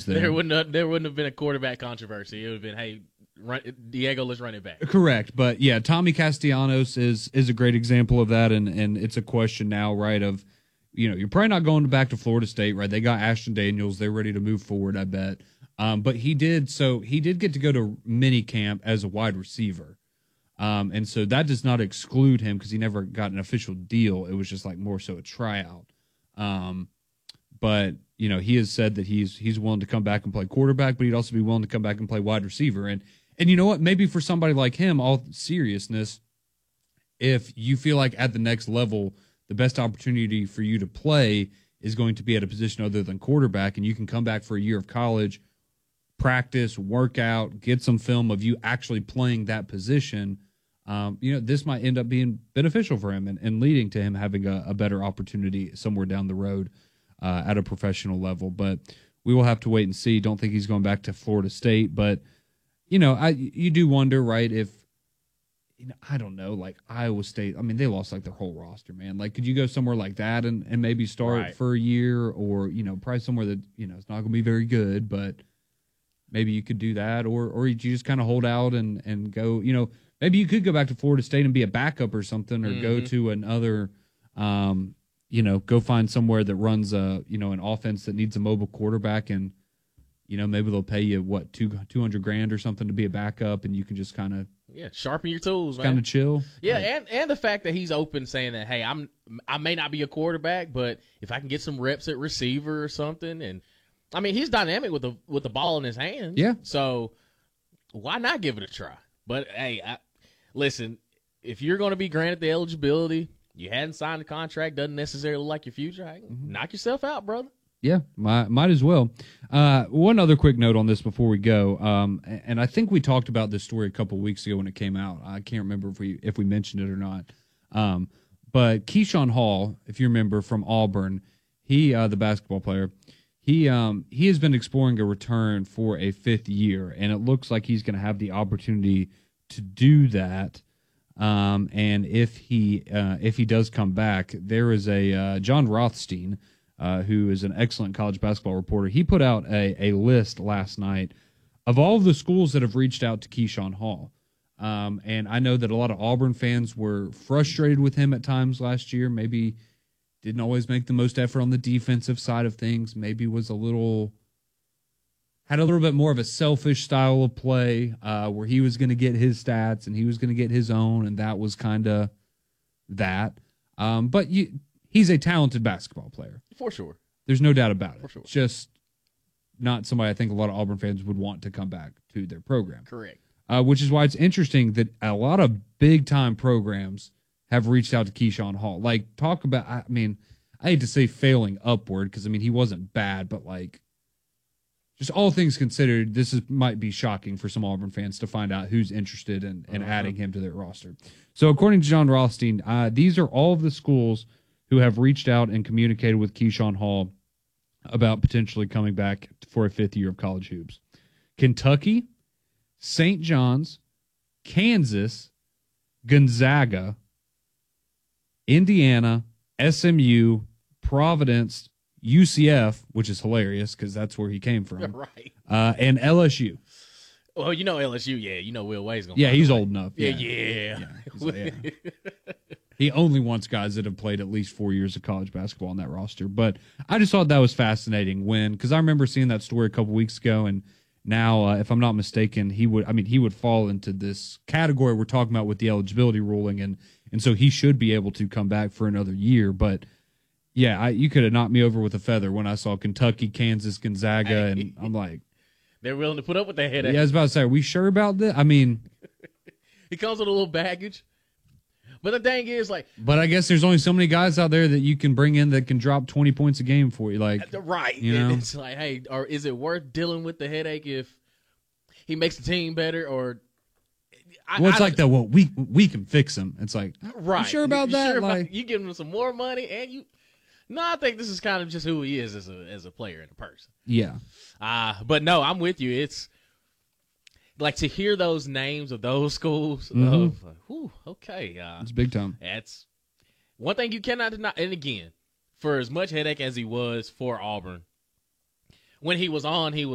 there. There wouldn't have been a quarterback controversy. It would have been, hey, Diego, let's run it back. Correct. But, yeah, Tommy Castellanos is a great example of that, and it's a question now, right, of, you're probably not going back to Florida State, right? They got Ashton Daniels. They're ready to move forward, I bet. But he did get to go to mini camp as a wide receiver. And so that does not exclude him because he never got an official deal. It was just like more so a tryout. But, he has said that he's willing to come back and play quarterback, but he'd also be willing to come back and play wide receiver. And you know what? Maybe for somebody like him, all seriousness, if you feel like at the next level, the best opportunity for you to play is going to be at a position other than quarterback, and you can come back for a year of college, practice, work out, get some film of you actually playing that position, this might end up being beneficial for him and leading to him having a better opportunity somewhere down the road at a professional level. But we will have to wait and see. Don't think he's going back to Florida State, but, you do wonder, right, if, I don't know, like Iowa State, I mean, they lost like their whole roster, man. Like, could you go somewhere like that and maybe start for a year or, probably somewhere that, it's not going to be very good, but maybe you could do that or you just kind of hold out and go, maybe you could go back to Florida State and be a backup or something or go to another, go find somewhere that runs an offense that needs a mobile quarterback and, maybe they'll pay you, what, $200,000 or something to be a backup and you can just kind of, sharpen your tools, man. Kind of chill. Yeah, and the fact that he's open saying that, hey, I may not be a quarterback, but if I can get some reps at receiver or something, and I mean he's dynamic with the ball in his hands. Yeah. So why not give it a try? But hey, listen, if you're going to be granted the eligibility, you hadn't signed a contract, doesn't necessarily look like your future. Hey, knock yourself out, brother. Yeah, might as well. One other quick note on this before we go, and I think we talked about this story a couple weeks ago when it came out. I can't remember if we mentioned it or not. But Keyshawn Hall, if you remember from Auburn, he the basketball player, he has been exploring a return for a 5th year, and it looks like he's going to have the opportunity to do that. And if he does come back, there is a John Rothstein. Who is an excellent college basketball reporter. He put out a list last night of all of the schools that have reached out to Keyshawn Hall. And I know that a lot of Auburn fans were frustrated with him at times last year. Maybe didn't always make the most effort on the defensive side of things. Maybe had a little bit more of a selfish style of play where he was going to get his stats and he was going to get his own, and that was kind of that. But he's a talented basketball player. For sure. There's no doubt about it. For sure. Just not somebody I think a lot of Auburn fans would want to come back to their program. Correct. Which is why it's interesting that a lot of big-time programs have reached out to Keyshawn Hall. Like, talk about, I mean, I hate to say failing upward because, I mean, he wasn't bad, but, like, just all things considered, might be shocking for some Auburn fans to find out who's interested in adding him to their roster. So, according to John Rothstein, these are all of the schools who have reached out and communicated with Keyshawn Hall about potentially coming back for a 5th year of college hoops. Kentucky, St. John's, Kansas, Gonzaga, Indiana, SMU, Providence, UCF, which is hilarious because that's where he came from, right? And LSU. Well, LSU, yeah. Will Wade's going to he's old enough. Yeah. He only wants guys that have played at least 4 years of college basketball on that roster. But I just thought that was fascinating because I remember seeing that story a couple weeks ago, and now, if I'm not mistaken, he would fall into this category we're talking about with the eligibility ruling, and so he should be able to come back for another year. But yeah, you could have knocked me over with a feather when I saw Kentucky, Kansas, Gonzaga, and I'm like, they're willing to put up with that headache. Yeah, I was about to say, are we sure about this? I mean, he comes with a little baggage. But the thing is, like, but I guess there's only so many guys out there that you can bring in that can drop 20 points a game for you. Like, right. It's like, hey, or is it worth dealing with the headache if he makes the team better? Or it's like that. Well, we can fix him. It's like, right. You sure about that? Sure like, you give him some more money, and you. No, I think this is kind of just who he is as a player and a person. Yeah. But no, I'm with you. It's like to hear those names of those schools of, okay. It's big time. That's one thing you cannot deny. And again, for as much headache as he was for Auburn, when he was on, he was